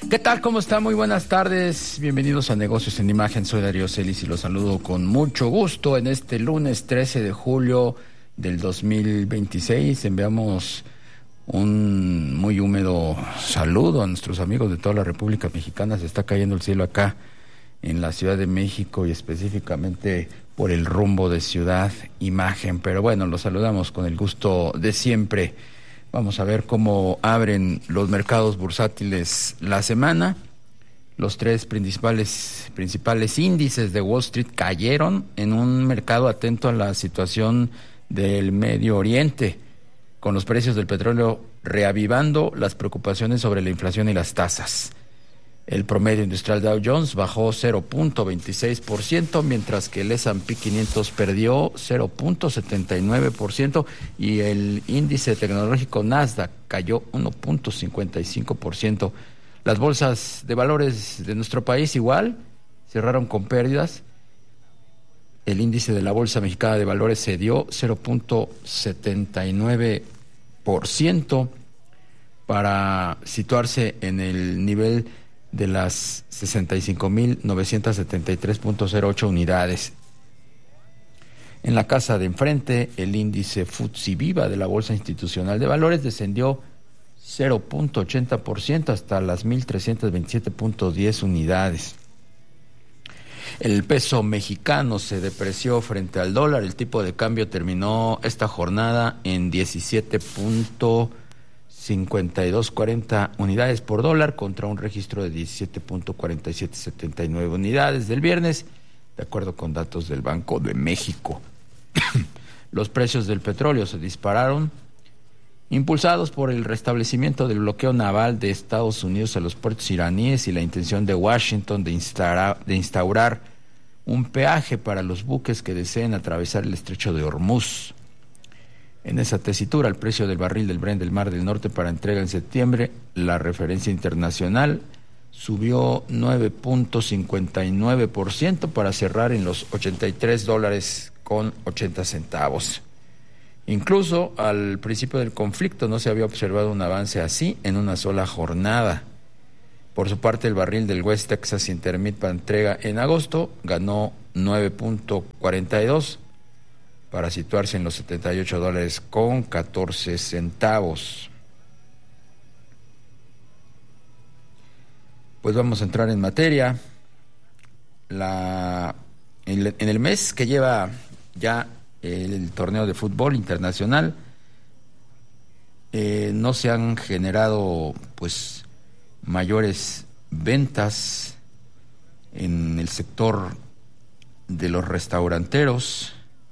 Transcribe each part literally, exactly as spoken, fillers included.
¿Qué tal? ¿Cómo está? Muy buenas tardes. Bienvenidos a Negocios en Imagen. Soy Darío Celis y los saludo con mucho gusto en este lunes trece de julio del dos mil veintiséis. Enviamos un muy húmedo saludo a nuestros amigos de toda la República Mexicana. Se está cayendo el cielo acá en la Ciudad de México y específicamente por el rumbo de Ciudad Imagen. Pero bueno, los saludamos con el gusto de siempre. Vamos a ver cómo abren los mercados bursátiles la semana. Los tres principales, principales índices de Wall Street cayeron en un mercado atento a la situación del Medio Oriente, con los precios del petróleo reavivando las preocupaciones sobre la inflación y las tasas. El promedio industrial Dow Jones bajó cero punto veintiséis por ciento, mientras que el ese and pe quinientos perdió cero punto setenta y nueve por ciento y el índice tecnológico Nasdaq cayó uno punto cincuenta y cinco por ciento. Las bolsas de valores de nuestro país igual cerraron con pérdidas. El índice de la Bolsa Mexicana de Valores cedió cero punto setenta y nueve por ciento para situarse en el nivel de las sesenta y cinco mil novecientos setenta y tres punto cero ocho unidades. En la casa de enfrente, el índice F T S E Viva de la Bolsa Institucional de Valores descendió cero punto ochenta por ciento hasta las mil trescientos veintisiete punto diez unidades. El peso mexicano se depreció frente al dólar. El tipo de cambio terminó esta jornada en diecisiete punto cincuenta y dos cuarenta unidades por dólar contra un registro de diecisiete punto cuarenta y siete setenta y nueve unidades del viernes, de acuerdo con datos del Banco de México. Los precios del petróleo se dispararon, impulsados por el restablecimiento del bloqueo naval de Estados Unidos a los puertos iraníes y la intención de Washington de instaurar, de instaurar un peaje para los buques que deseen atravesar el estrecho de Hormuz. En esa tesitura, el precio del barril del Brent del Mar del Norte para entrega en septiembre, la referencia internacional, subió nueve punto cincuenta y nueve por ciento para cerrar en los ochenta y tres dólares con ochenta centavos. Incluso al principio del conflicto no se había observado un avance así en una sola jornada. Por su parte, el barril del West Texas Intermediate para entrega en agosto ganó nueve punto cuarenta y dos para situarse en los setenta y ocho dólares con catorce centavos. Pues vamos a entrar en materia. La, en, en el mes que lleva ya el, el torneo de fútbol internacional, eh, no se han generado pues mayores ventas en el sector de los restauranteros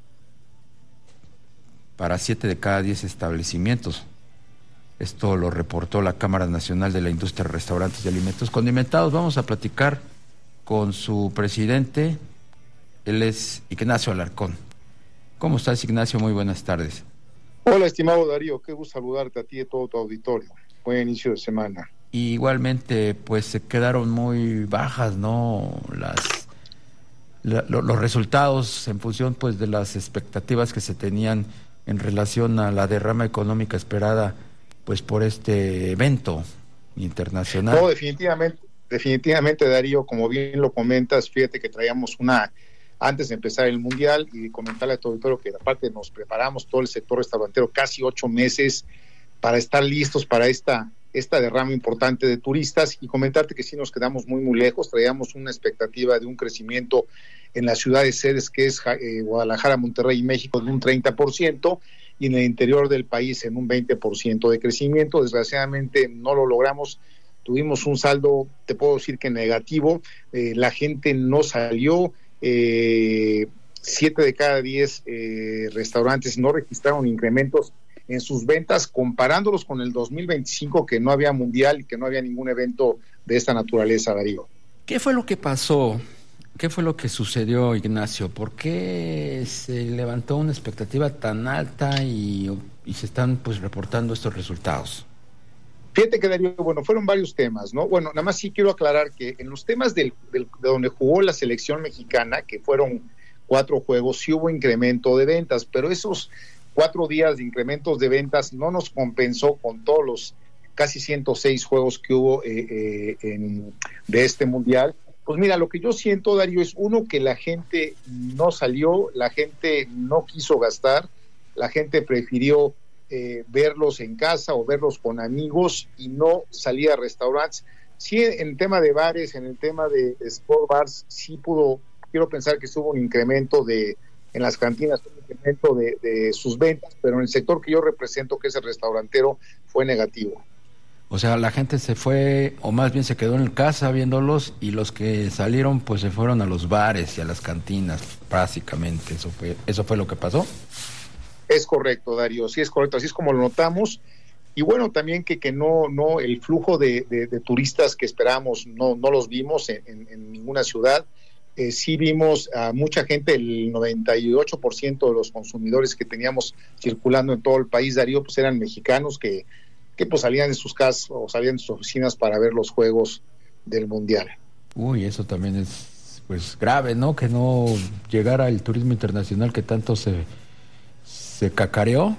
para siete de cada diez establecimientos. Esto lo reportó la Cámara Nacional de la Industria de Restaurantes y Alimentos Condimentados. Vamos a platicar con su presidente. Él es Ignacio Alarcón. ¿Cómo estás, Ignacio? Muy buenas tardes. Hola, estimado Darío. Qué gusto saludarte a ti y a todo tu auditorio. Buen inicio de semana. Y igualmente, pues se quedaron muy bajas, ¿no? Las la, lo, los resultados en función, pues, de las expectativas que se tenían en relación a la derrama económica esperada, pues, por este evento internacional. No, definitivamente, definitivamente, Darío, como bien lo comentas, fíjate que traíamos una, antes de empezar el Mundial, y comentarle a tu auditorio que aparte nos preparamos todo el sector restaurantero casi ocho meses para estar listos para esta, esta derrama importante de turistas, y comentarte que sí nos quedamos muy, muy lejos. Traíamos una expectativa de un crecimiento en las ciudades sedes, que es eh, Guadalajara, Monterrey y México, de un treinta por ciento, y en el interior del país en un veinte por ciento de crecimiento. Desgraciadamente no lo logramos, tuvimos un saldo, te puedo decir que negativo. Eh, la gente no salió, eh, siete de cada diez eh, restaurantes no registraron incrementos en sus ventas, comparándolos con el dos mil veinticinco, que no había mundial y que no había ningún evento de esta naturaleza, Darío. ¿Qué fue lo que pasó? ¿Qué fue lo que sucedió, Ignacio? ¿Por qué se levantó una expectativa tan alta y, y se están pues reportando estos resultados? Fíjate que, Darío, bueno, fueron varios temas, ¿no? Bueno, nada más sí quiero aclarar que en los temas del, del, de donde jugó la selección mexicana, que fueron cuatro juegos, sí hubo incremento de ventas, pero esos cuatro días de incrementos de ventas no nos compensó con todos los casi ciento seis juegos que hubo eh, eh, en, de este mundial. Pues mira, lo que yo siento, Darío, es uno, que la gente no salió, la gente no quiso gastar, la gente prefirió eh, verlos en casa o verlos con amigos y no salir a restaurantes. Sí, en el tema de bares, en el tema de, de sport bars, sí pudo, quiero pensar que hubo un incremento de, en las cantinas, un incremento de, de sus ventas, pero en el sector que yo represento, que es el restaurantero, fue negativo. O sea, la gente se fue, o más bien se quedó en casa viéndolos, y los que salieron pues se fueron a los bares y a las cantinas, básicamente. ¿Eso fue, eso fue lo que pasó? Es correcto, Darío, sí es correcto, así es como lo notamos. Y bueno, también que, que no, no, el flujo de, de, de turistas que esperábamos no, no los vimos en, en, en ninguna ciudad. Eh, sí vimos a mucha gente, el noventa y ocho por ciento de los consumidores que teníamos circulando en todo el país, Darío, pues eran mexicanos que que pues salían de sus casas o salían de sus oficinas para ver los juegos del Mundial. Uy, eso también es pues grave, ¿no? Que no llegara el turismo internacional que tanto se, se cacareó.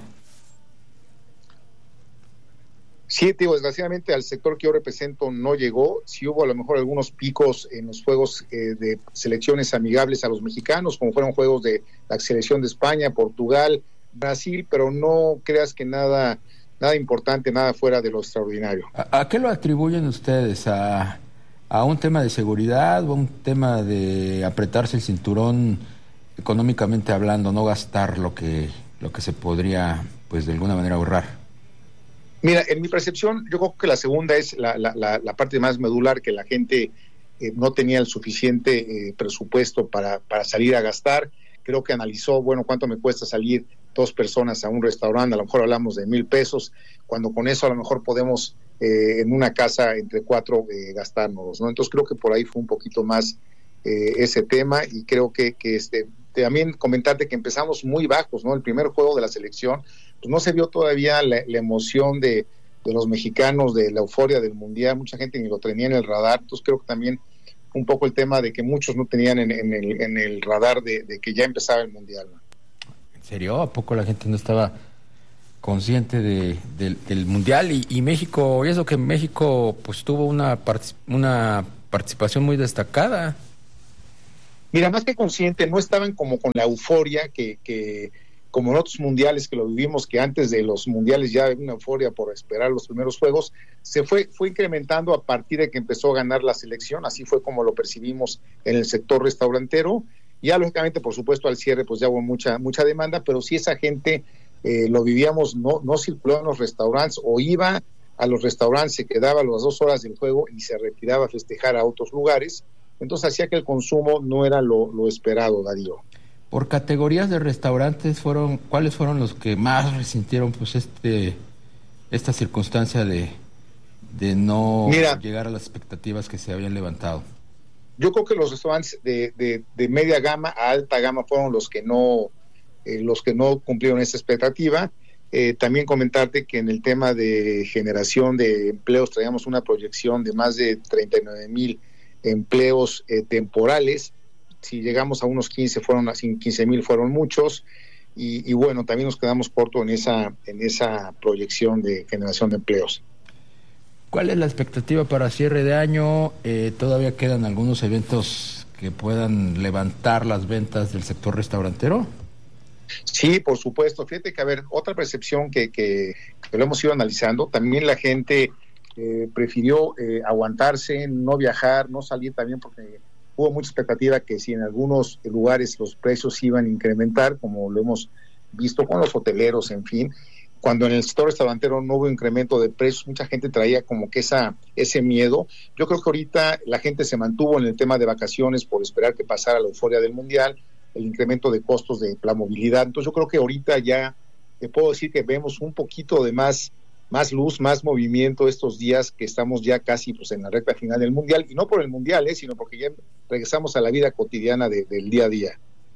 Sí, digo, desgraciadamente al sector que yo represento no llegó. Sí hubo a lo mejor algunos picos en los juegos eh, de selecciones amigables a los mexicanos, como fueron juegos de la selección de España, Portugal, Brasil, pero no creas que nada... Nada importante, nada fuera de lo extraordinario. ¿A, a qué lo atribuyen ustedes? ¿A, a un tema de seguridad o a un tema de apretarse el cinturón económicamente hablando, no gastar lo que, lo que se podría, pues de alguna manera ahorrar? Mira, en mi percepción, yo creo que la segunda es la, la, la, la parte más medular, que la gente eh, no tenía el suficiente eh, presupuesto para, para salir a gastar. Creo que analizó, bueno, cuánto me cuesta salir dos personas a un restaurante, a lo mejor hablamos de mil pesos, cuando con eso a lo mejor podemos eh, en una casa entre cuatro eh, gastárnoslos, ¿no? Entonces creo que por ahí fue un poquito más eh, ese tema, y creo que, que este, también comentarte que empezamos muy bajos, ¿no? El primer juego de la selección, pues no se vio todavía la, la emoción de, de los mexicanos, de la euforia del Mundial, mucha gente ni lo tenía en el radar. Entonces creo que también un poco el tema de que muchos no tenían en, en, el, en el radar de, de que ya empezaba el Mundial, ¿no? ¿En serio? ¿A poco la gente no estaba consciente de, de, del Mundial? Y, y México, y eso que México pues tuvo una, part- una participación muy destacada. Mira, más que consciente, no estaban como con la euforia que, que como en otros mundiales que lo vivimos, que antes de los mundiales ya había una euforia por esperar los primeros juegos, se fue, fue incrementando a partir de que empezó a ganar la selección. Así fue como lo percibimos en el sector restaurantero. Ya lógicamente, por supuesto, al cierre pues ya hubo mucha mucha demanda, pero sí esa gente eh, lo vivíamos, no no circulaba en los restaurantes, o iba a los restaurantes, se quedaba las dos horas del juego y se retiraba a festejar a otros lugares. Entonces hacía que el consumo no era lo, lo esperado, Darío. Por categorías de restaurantes, fueron ¿cuáles fueron los que más resintieron pues este esta circunstancia de, de no Mira, llegar a las expectativas que se habían levantado? Yo creo que los restaurantes de, de, de media gama a alta gama fueron los que no eh, los que no cumplieron esa expectativa. Eh, también comentarte que en el tema de generación de empleos traíamos una proyección de más de treinta y nueve mil empleos eh, temporales. Si llegamos a unos quince, fueron así, quince mil fueron muchos, y, y bueno, también nos quedamos cortos en esa, en esa proyección de generación de empleos. ¿Cuál es la expectativa para cierre de año? Eh, ¿Todavía quedan algunos eventos que puedan levantar las ventas del sector restaurantero? Sí, por supuesto. Fíjate que, a ver, otra percepción que, que, que lo hemos ido analizando, también la gente eh, prefirió eh, aguantarse, no viajar, no salir también, porque hubo mucha expectativa que si en algunos lugares los precios iban a incrementar, como lo hemos visto con los hoteleros, en fin. Cuando en el sector restaurantero no hubo incremento de precios, mucha gente traía como que esa ese miedo. Yo creo que ahorita la gente se mantuvo en el tema de vacaciones por esperar que pasara la euforia del Mundial, el incremento de costos de la movilidad. Entonces yo creo que ahorita ya te puedo decir que vemos un poquito de más, más luz, más movimiento estos días que estamos ya casi pues en la recta final del Mundial, y no por el Mundial, eh, sino porque ya regresamos a la vida cotidiana de, del día a día.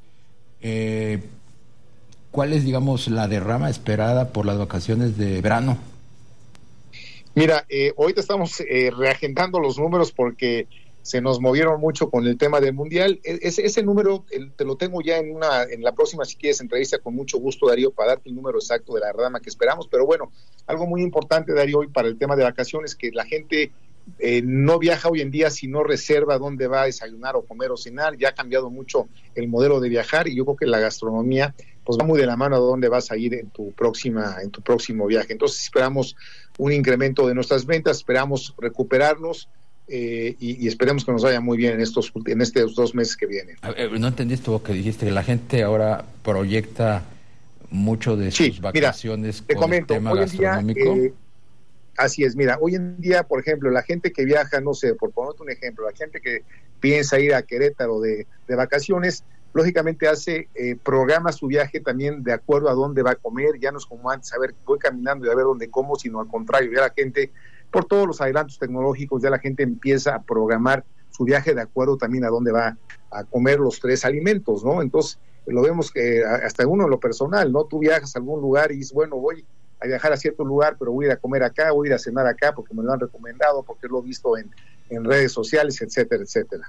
Eh... ¿Cuál es, digamos, la derrama esperada por las vacaciones de verano? Mira, eh, ahorita estamos eh, reagendando los números porque se nos movieron mucho con el tema del Mundial. Ese, ese número el, te lo tengo ya en una en la próxima, si quieres, entrevista con mucho gusto, Darío, para darte el número exacto de la rama que esperamos. Pero bueno, algo muy importante, Darío, hoy para el tema de vacaciones, que la gente eh, no viaja hoy en día si no reserva dónde va a desayunar o comer o cenar. Ya ha cambiado mucho el modelo de viajar y yo creo que la gastronomía pues va muy de la mano a dónde vas a ir en tu próxima en tu próximo viaje. Entonces esperamos un incremento de nuestras ventas, esperamos recuperarnos. Eh, y, y esperemos que nos vaya muy bien en estos en estos dos meses que vienen. Ver, no entendiste lo que dijiste, que la gente ahora proyecta mucho de sus sí, vacaciones mira, te con comento, el tema hoy gastronómico. En día, eh, así es, mira, hoy en día, por ejemplo, la gente que viaja, no sé, por ponerte un ejemplo, la gente que piensa ir a Querétaro de, de vacaciones, lógicamente hace, eh, programa su viaje también de acuerdo a dónde va a comer. Ya no es como antes, a ver, voy caminando y a ver dónde como, sino al contrario, ya la gente, por todos los adelantos tecnológicos, ya la gente empieza a programar su viaje de acuerdo también a dónde va a comer los tres alimentos, ¿no? Entonces, lo vemos que hasta uno en lo personal, ¿no? Tú viajas a algún lugar y dices, bueno, voy a viajar a cierto lugar, pero voy a ir a comer acá, voy a ir a cenar acá porque me lo han recomendado, porque lo he visto en, en redes sociales, etcétera, etcétera.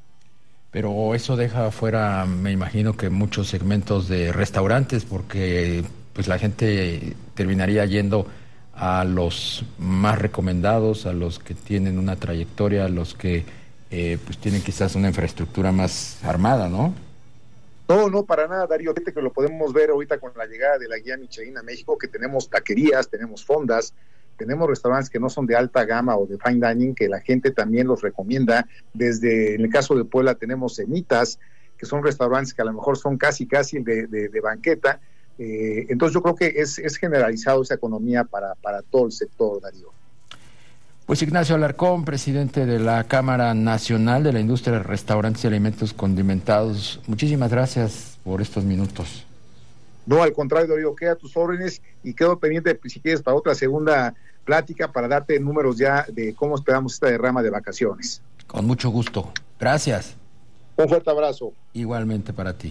Pero eso deja afuera, me imagino que muchos segmentos de restaurantes, porque pues la gente terminaría yendo a los más recomendados, a los que tienen una trayectoria, a los que eh, pues tienen quizás una infraestructura más armada, ¿no? No, no, para nada, Darío. Fíjate que lo podemos ver ahorita con la llegada de la guía Michelin a México, que tenemos taquerías, tenemos fondas, tenemos restaurantes que no son de alta gama o de fine dining, que la gente también los recomienda. Desde, en el caso de Puebla, tenemos Cenitas, que son restaurantes que a lo mejor son casi, casi de, de, de banqueta. Eh, entonces yo creo que es, es generalizado esa economía para, para todo el sector, Darío. Pues Ignacio Alarcón, presidente de la Cámara Nacional de la Industria de Restaurantes y Alimentos Condimentados, muchísimas gracias por estos minutos. No, al contrario, Darío, queda a tus órdenes y quedo pendiente, si quieres, para otra segunda plática para darte números ya de cómo esperamos esta derrama de vacaciones. Con mucho gusto. Gracias. Un fuerte abrazo. Igualmente para ti.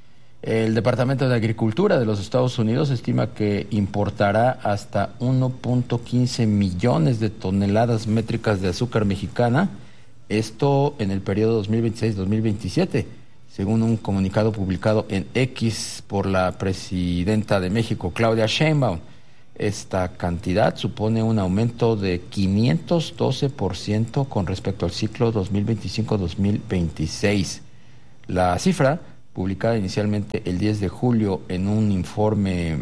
El Departamento de Agricultura de los Estados Unidos estima que importará hasta uno punto quince millones de toneladas métricas de azúcar mexicana, esto en el periodo dos mil veintiséis dos mil veintisiete, según un comunicado publicado en X por la presidenta de México, Claudia Sheinbaum. Esta cantidad supone un aumento de quinientos doce por ciento con respecto al ciclo dos mil veinticinco dos mil veintiséis. La cifra, publicada inicialmente el diez de julio en un informe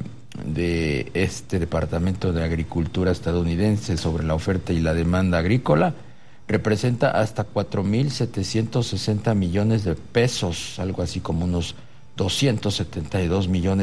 de este Departamento de Agricultura estadounidense sobre la oferta y la demanda agrícola, representa hasta cuatro mil setecientos sesenta millones de pesos, algo así como unos doscientos setenta y dos millones